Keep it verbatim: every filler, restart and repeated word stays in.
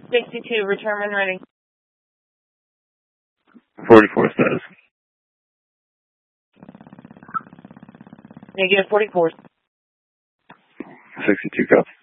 sixty-two, return when ready. forty-four status. Negative forty-four. sixty-two, copy.